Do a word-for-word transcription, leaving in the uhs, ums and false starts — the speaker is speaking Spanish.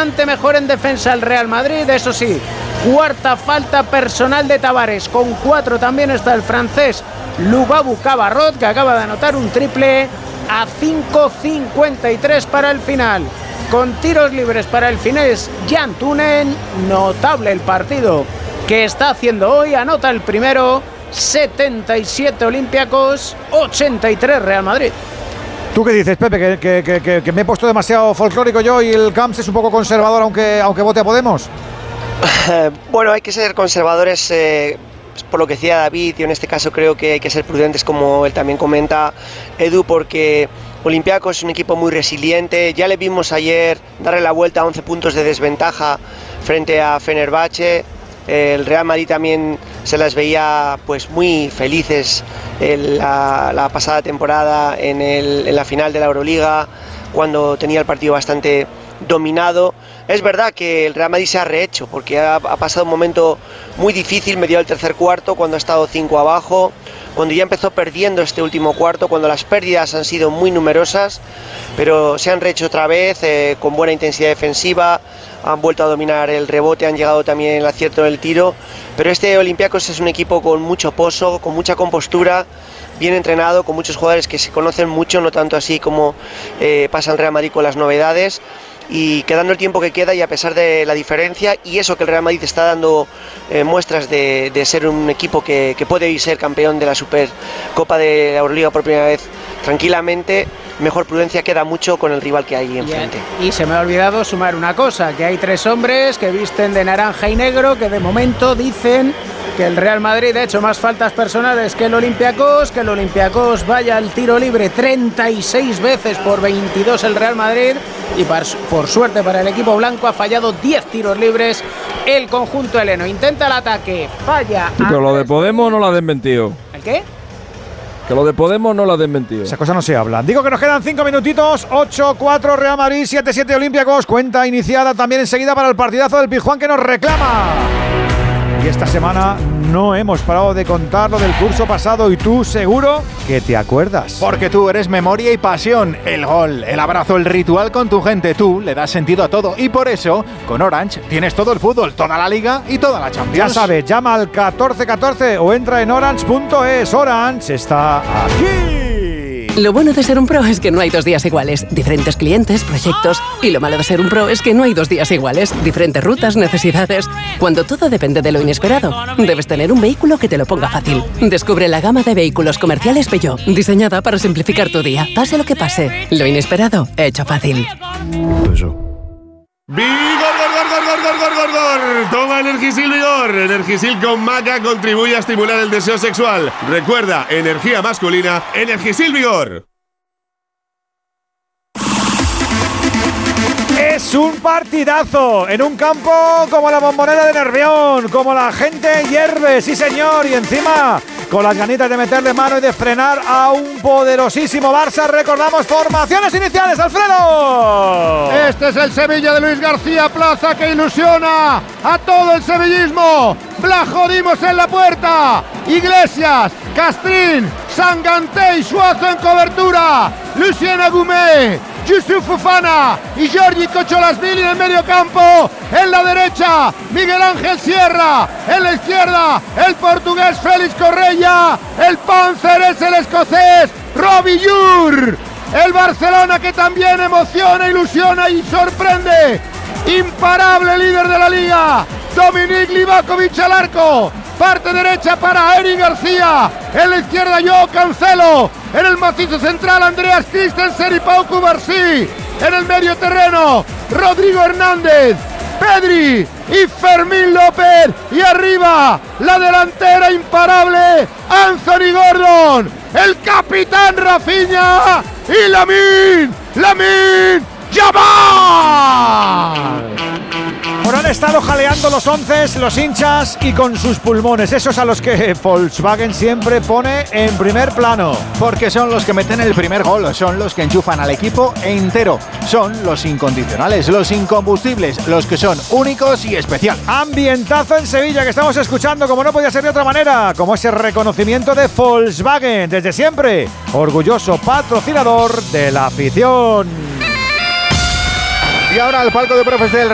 bastante mejor en defensa el Real Madrid, eso sí, cuarta falta personal de Tavares, con cuatro también está el francés Lubabu Cabarrot, que acaba de anotar un triple a cinco cincuenta y tres para el final. Con tiros libres para el finés Jan Tunen, notable el partido que está haciendo hoy, anota el primero, setenta y siete Olympiacos, ochenta y tres Real Madrid. ¿Tú qué dices, Pepe? ¿Que, que, que, que me he puesto demasiado folclórico yo y el Camps es un poco conservador aunque, aunque vote a Podemos? Bueno, hay que ser conservadores, eh, por lo que decía David, y en este caso creo que hay que ser prudentes, como él también comenta, Edu, porque Olympiacos es un equipo muy resiliente. Ya le vimos ayer darle la vuelta a once puntos de desventaja frente a Fenerbahce. El Real Madrid también se las veía pues muy felices en la, la pasada temporada en, el, en la final de la Euroliga, cuando tenía el partido bastante dominado. Es verdad que el Real Madrid se ha rehecho, porque ha, ha pasado un momento muy difícil medio del tercer cuarto, cuando ha estado cinco abajo, cuando ya empezó perdiendo este último cuarto, cuando las pérdidas han sido muy numerosas, pero se han rehecho otra vez eh, con buena intensidad defensiva, han vuelto a dominar el rebote, han llegado también el acierto del tiro, pero este Olympiacos es un equipo con mucho pozo, con mucha compostura, bien entrenado, con muchos jugadores que se conocen mucho, no tanto así como eh, pasa el Real Madrid con las novedades, y quedando el tiempo que queda y a pesar de la diferencia y eso que el Real Madrid está dando eh, muestras de, de ser un equipo que, que puede ser campeón de la Supercopa de la Euroliga por primera vez tranquilamente, mejor prudencia, queda mucho con el rival que hay enfrente. Y se me ha olvidado sumar una cosa, que hay tres hombres que visten de naranja y negro, que de momento dicen que el Real Madrid ha hecho más faltas personales que el Olympiacos, que el Olympiacos vaya al tiro libre treinta y seis veces por veintidós el Real Madrid, y por, por suerte para el equipo blanco ha fallado diez tiros libres el conjunto heleno. Intenta el ataque, falla. Pero lo de Podemos no lo ha desmentido. ¿El qué? Que lo de Podemos no lo ha desmentido. Esas cosas no se hablan. Digo que nos quedan cinco minutitos. ocho cuatro Real Madrid, siete siete Olympiacos. Cuenta iniciada también enseguida para el partidazo del Pizjuán que nos reclama. Y esta semana no hemos parado de contar lo del curso pasado y tú seguro que te acuerdas. Porque tú eres memoria y pasión. El gol, el abrazo, el ritual con tu gente. Tú le das sentido a todo. Y por eso, con Orange, tienes todo el fútbol, toda la Liga y toda la Champions. Ya sabes, llama al catorce catorce o entra en orange punto es. Orange está aquí. Lo bueno de ser un pro es que no hay dos días iguales. Diferentes clientes, proyectos. Y lo malo de ser un pro es que no hay dos días iguales. Diferentes rutas, necesidades. Cuando todo depende de lo inesperado, debes tener un vehículo que te lo ponga fácil. Descubre la gama de vehículos comerciales Peugeot, diseñada para simplificar tu día. Pase lo que pase, lo inesperado, hecho fácil. Vigor, gor, gor, gor, gor, gor, gor, gor. Toma Energisil Vigor. Energisil con maca contribuye a estimular el deseo sexual. Recuerda, energía masculina, Energisil Vigor. Es un partidazo en un campo como la Bombonera de Nervión, como la gente hierve, sí señor, y encima con las ganitas de meterle mano y de frenar a un poderosísimo Barça. Recordamos formaciones iniciales, Alfredo. Este es el Sevilla de Luis García Plaza que ilusiona a todo el sevillismo. Blajodimos en la puerta, Iglesias, Castrín, Sanganté y Suazo en cobertura, Lucien Agumé, Yusuf Fofana y Giorgi Kocholasvili en el medio campo. En la derecha, Miguel Ángel Sierra. En la izquierda, el portugués Félix Correia. El Panzer es el escocés Robbie Jur. El Barcelona que también emociona, ilusiona y sorprende. Imparable líder de la liga, Dominik Livakovic al arco. Parte derecha para Eric García. En la izquierda Joao Cancelo. En el macizo central Andreas Christensen y Pau Cubarsí. En el medio terreno Rodrigo Hernández, Pedri y Fermín López. Y arriba la delantera imparable Anthony Gordon, el capitán Rafinha y Lamine, Lamine Yamal. Bueno, han estado jaleando los once, los hinchas y con sus pulmones, esos a los que Volkswagen siempre pone en primer plano. Porque son los que meten el primer gol, son los que enchufan al equipo entero, son los incondicionales, los incombustibles, los que son únicos y especiales. Ambientazo en Sevilla que estamos escuchando como no podía ser de otra manera, como ese reconocimiento de Volkswagen, desde siempre, orgulloso patrocinador de la afición. Y ahora al palco de profes del